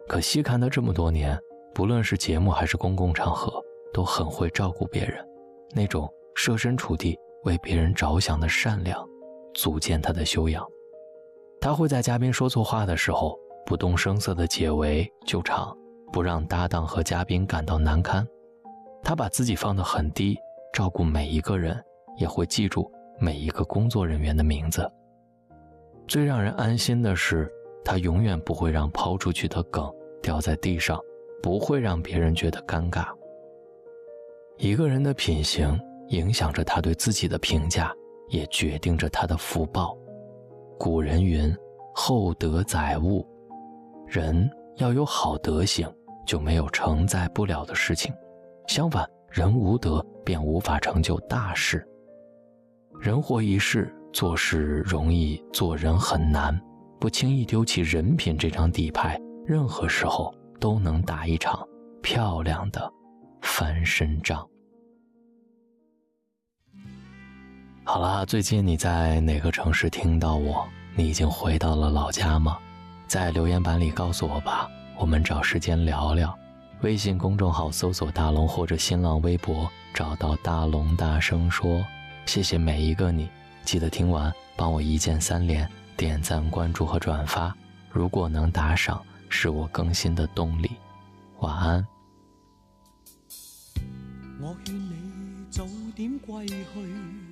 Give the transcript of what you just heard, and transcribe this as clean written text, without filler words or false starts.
可细看他这么多年，不论是节目还是公共场合，都很会照顾别人，那种设身处地为别人着想的善良，足见他的修养。他会在嘉宾说错话的时候，不动声色地解围救场，不让搭档和嘉宾感到难堪。他把自己放得很低，照顾每一个人，也会记住每一个工作人员的名字。最让人安心的是，他永远不会让抛出去的梗掉在地上，不会让别人觉得尴尬。一个人的品行影响着他对自己的评价，也决定着他的福报。古人云，厚德载物，人要有好德行，就没有承载不了的事情。相反，人无德便无法成就大事。人活一世，做事容易，做人很难。不轻易丢弃人品这张底牌，任何时候都能打一场漂亮的翻身仗。好啦，最近你在哪个城市听到我？你已经回到了老家吗？在留言板里告诉我吧，我们找时间聊聊。微信公众号搜索大龙，或者新浪微博找到大龙大声说。谢谢每一个你，记得听完帮我一键3连，点赞、关注和转发，如果能打赏，是我更新的动力。晚安。 我劝你早點歸去。